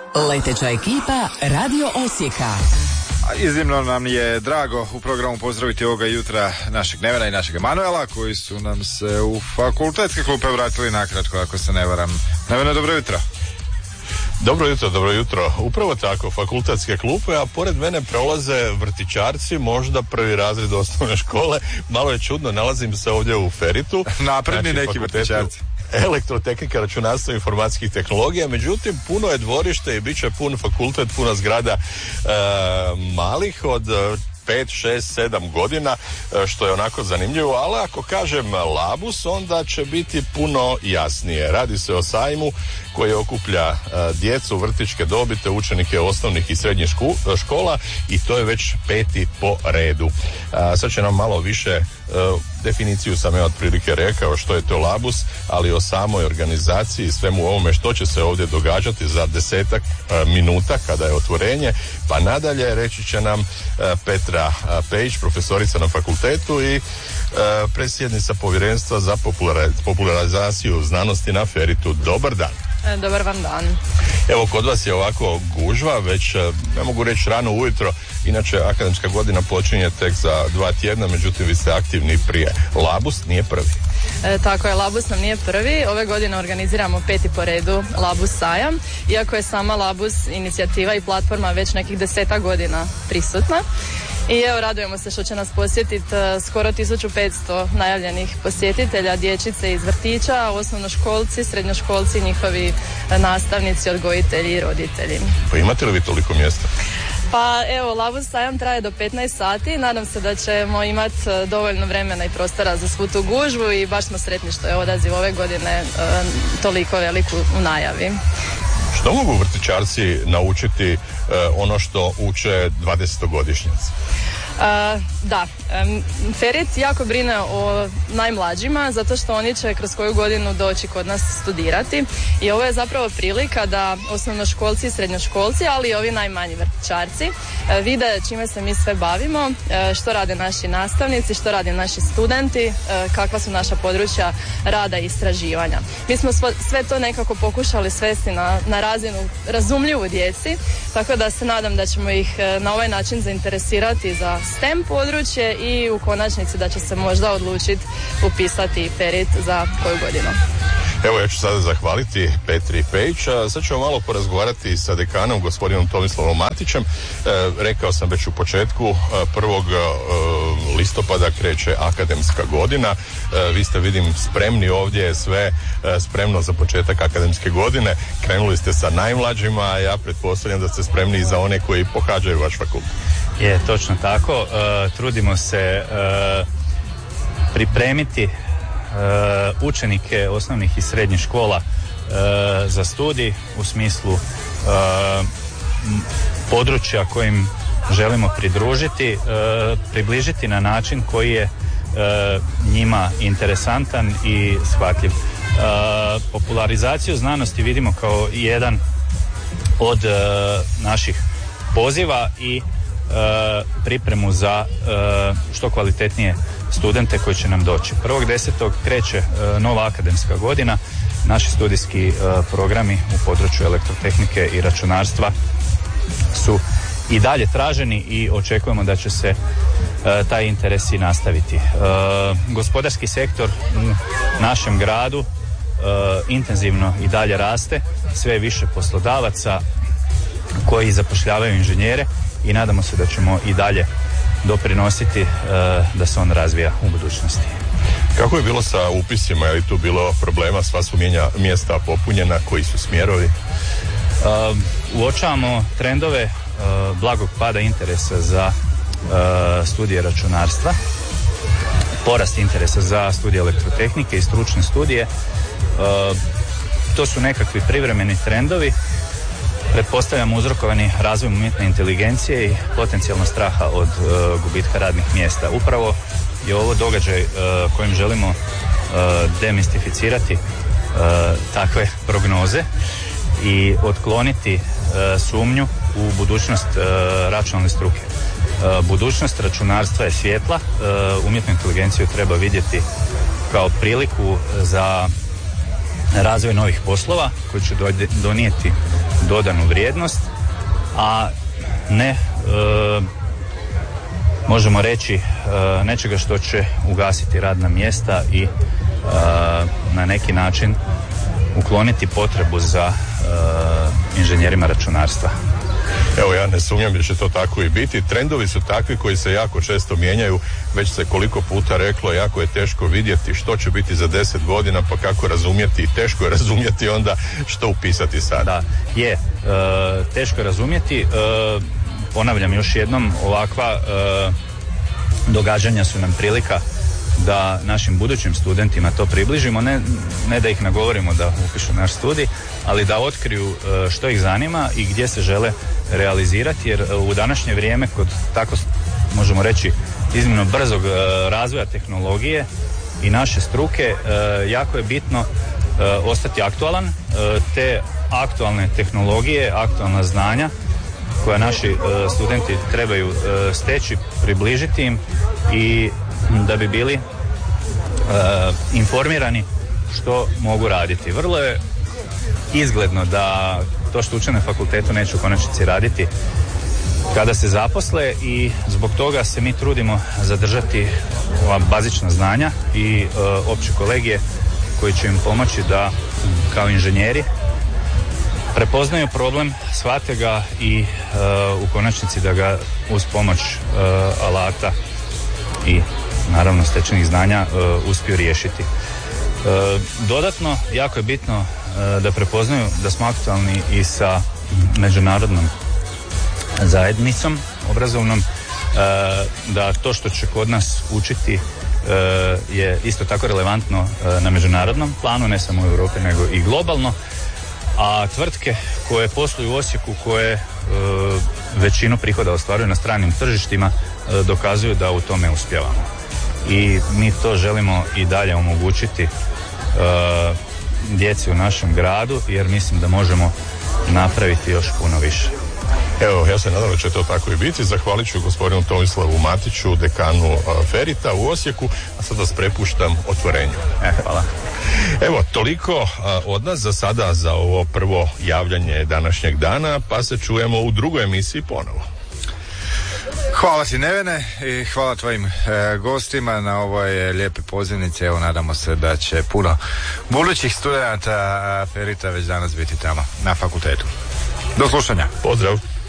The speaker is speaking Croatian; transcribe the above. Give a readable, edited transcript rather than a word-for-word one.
Leteća ekipa Radio Osijeka. Iznimno nam je drago u programu pozdraviti ovoga jutra našeg Nevena i našeg Emanuela, koji su nam se u fakultetske klupe vratili nakratko, ako se ne varam. Nevene, dobro jutro. Dobro jutro. Upravo tako, fakultetske klupe, a pored mene prolaze vrtićarci, možda prvi razred osnovne škole. Malo je čudno, nalazim se ovdje u Feritu. Napredni neki vrtićarci. Elektrotehnika, računarstva i informacijskih tehnologija, međutim puno je dvorište i bit će pun fakultet, puna zgrada malih od 5, 6, 7 godina, što je onako zanimljivo, ali ako kažem Labus, onda će biti puno jasnije. Radi se o sajmu koji okuplja djecu vrtićke dobi te učenike osnovnih i srednjih škola i to je već 5. po redu. Sad će nam malo više, definiciju sam ja otprilike rekao što je to Labus, ali o samoj organizaciji i svemu ovome što će se ovdje događati za 10 minuta kada je otvorenje, pa nadalje reći će nam Petra Pejić, profesorica na fakultetu i predsjednica povjerenstva za popularizaciju znanosti na Feritu. Dobar dan. Dobar vam dan. Evo, kod vas je ovako gužva, već ne mogu reći rano ujutro, inače akademska godina počinje tek za 2 tjedna, međutim vi ste aktivni prije. Labus nije prvi. Tako je, Labus nam nije prvi. Ove godine organiziramo 5. po redu Labus sajam, iako je sama Labus inicijativa i platforma već nekih 10 godina prisutna. I evo, radujemo se što će nas posjetiti skoro 1500 najavljenih posjetitelja, dječice iz vrtića, osnovnoškolci, srednjoškolci, njihovi nastavnici, odgojitelji i roditelji. Pa imate li vi toliko mjesta? Pa evo, Labus sajam traje do 15 sati, nadam se da ćemo imati dovoljno vremena i prostora za svu tu gužvu i baš smo sretni što je odaziv ove godine toliko velik u najavi. Što mogu vrtićarci naučiti ono što uče 20-godišnjaci? Ferit jako brine o najmlađima zato što oni će kroz koju godinu doći kod nas studirati i ovo je zapravo prilika da osnovnoškolci i srednjoškolci, ali i ovi najmanji vrtićarci vide čime se mi sve bavimo, što rade naši nastavnici, što rade naši studenti, kakva su naša područja rada i istraživanja. Mi smo sve to nekako pokušali svesti na razinu razumljivu djeci, tako da se nadam da ćemo ih na ovaj način zainteresirati za STEM područje i u konačnici da će se možda odlučiti upisati Ferit za koju godinu. Evo, ja ću sada zahvaliti Petri Pejić. Sad ćemo malo porazgovarati sa dekanom, gospodinom Tomislavom Matićem. Rekao sam već u početku, 1. listopada kreće akademska godina. Vi ste, vidim, spremni ovdje, sve spremno za početak akademske godine. Krenuli ste sa najmlađima, a ja pretpostavljam da ste spremni i za one koji pohađaju vaš fakultet. Je, točno tako. Trudimo se pripremiti učenike osnovnih i srednjih škola za studij u smislu područja kojim želimo pridružiti, približiti na način koji je njima interesantan i shvatljiv. Popularizaciju znanosti vidimo kao jedan od naših poziva i pripremu za što kvalitetnije studente koji će nam doći. 1.10. kreće nova akademska godina. Naši studijski programi u području elektrotehnike i računarstva su i dalje traženi i očekujemo da će se taj interes i nastaviti. Gospodarski sektor u našem gradu intenzivno i dalje raste, sve više poslodavaca koji zapošljavaju inženjere i nadamo se da ćemo i dalje doprinositi da se on razvija u budućnosti. Kako je bilo sa upisima? Je li tu bilo problema? Sva su mjesta popunjena? Koji su smjerovi? Uočavamo trendove blagog pada interesa za studije računarstva, porast interesa za studije elektrotehnike i stručne studije. To su nekakvi privremeni trendovi, pretpostavljamo uzrokovani razvojem umjetne inteligencije i potencijalno straha od gubitka radnih mjesta. Upravo je ovo događaj kojim želimo demistificirati takve prognoze i otkloniti sumnju u budućnost računalne struke. Budućnost računarstva je svjetla, umjetnu inteligenciju treba vidjeti kao priliku za razvoj novih poslova koji će donijeti dodanu vrijednost, a ne možemo reći nečega što će ugasiti radna mjesta i na neki način ukloniti potrebu za inženjerima računarstva. Evo, ja ne sumnjam da će to tako i biti. Trendovi su takvi koji se jako često mijenjaju. Već se koliko puta reklo, jako je teško vidjeti što će biti za 10 godina, pa kako razumjeti. Teško je razumjeti onda što upisati sad. Da, je. Teško je razumjeti. Ponavljam još jednom, ovakva događanja su nam prilika da našim budućim studentima to približimo, ne da ih nagovorimo da upišu naš studij, ali da otkriju što ih zanima i gdje se žele realizirati, jer u današnje vrijeme kod tako, možemo reći, iznimno brzog razvoja tehnologije i naše struke, jako je bitno ostati aktualan. Te aktualne tehnologije, aktualna znanja koja naši studenti trebaju steći, približiti im i da bi bili informirani što mogu raditi. Vrlo je izgledno da to što uče na fakultetu neće u konačnici raditi kada se zaposle i zbog toga se mi trudimo zadržati ova bazična znanja i opće kolegije koji će im pomoći da kao inženjeri prepoznaju problem, shvate ga i u konačnici da ga uz pomoć alata i naravno stečenih znanja uspiju riješiti. Dodatno, jako je bitno da prepoznaju da smo aktualni i sa međunarodnom zajednicom obrazovnom, da to što će kod nas učiti je isto tako relevantno na međunarodnom planu, ne samo u Europi nego i globalno, a tvrtke koje posluju u Osijeku, koje većinu prihoda ostvaruju na stranim tržištima, dokazuju da u tome uspijevamo. I mi to želimo i dalje omogućiti djeci u našem gradu, jer mislim da možemo napraviti još puno više. Evo, ja se nadam da će to tako i biti. Zahvalit ću gospodinu Tomislavu Matiću, dekanu Ferita u Osijeku, a sad vas prepuštam otvorenju. Hvala. Evo, toliko od nas za sada za ovo prvo javljanje današnjeg dana, pa se čujemo u drugoj emisiji ponovo. Hvala ti, Nevene, i hvala tvojim gostima na ovoj lijepi pozivnici. Evo, nadamo se da će puno budućih studenata Ferita već danas biti tamo na fakultetu. Do slušanja. Pozdrav.